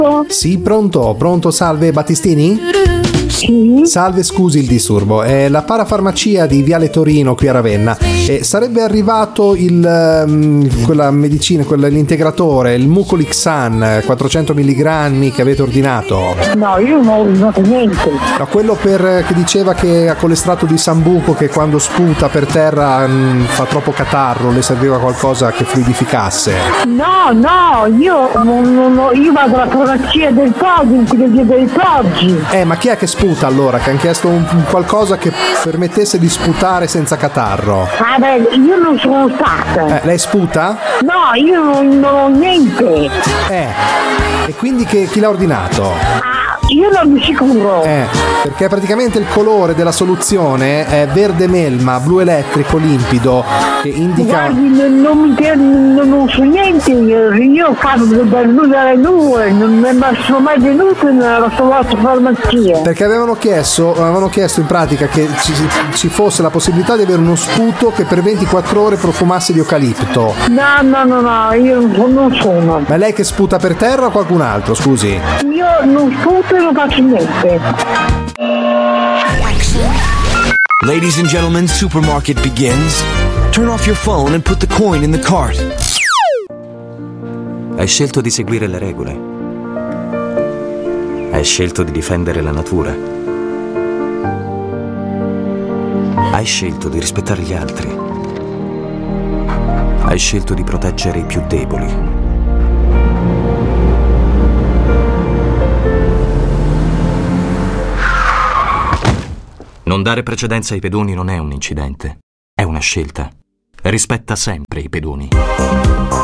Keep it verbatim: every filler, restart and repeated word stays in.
Sì, pronto, pronto, salve Battistini? Sì. Salve, scusi il disturbo, è la parafarmacia di Viale Torino qui a Ravenna. E sarebbe arrivato il um, quella medicina, quella, l'integratore, il Mucolixan quattrocento milligrammi che avete ordinato. No, io non ho ordinato niente. No, quello per che diceva che ha l'estratto di sambuco che quando sputa per terra mh, fa troppo catarro, le serviva qualcosa che fluidificasse. No, no, io non, non, non- io vado alla farmacia del Poggi, del del Poggi. Eh, ma chi è che sputa allora? Che hanno chiesto un, un qualcosa che permettesse di sputare senza catarro. Ah beh, io non sono stata. Eh, lei sputa? No, io non, non ho niente. Eh. E quindi che, chi l'ha ordinato? Ah, io non mi sicuro. Eh, perché praticamente il colore della soluzione è verde melma, blu elettrico limpido, che indica... Guardi, non, non mi piace, non, non so niente, io, io parlo dal blu dalle nuvole, non mi sono mai venuto nella vostra farmacia. Perché avevano chiesto, avevano chiesto in pratica che ci, ci fosse la possibilità di avere uno sputo che per ventiquattro ore profumasse di eucalipto. No, no, no, no, io non, non sono. Ma è lei che sputa per terra o qualcun altro, scusi? Io non sputo e non faccio niente. Ladies and gentlemen, supermarket begins. Turn off your phone and put the coin in the cart. Hai scelto di seguire le regole. Hai scelto di difendere la natura. Hai scelto di rispettare gli altri. Hai scelto di proteggere i più deboli. Non dare precedenza ai pedoni non è un incidente, è una scelta. Rispetta sempre i pedoni.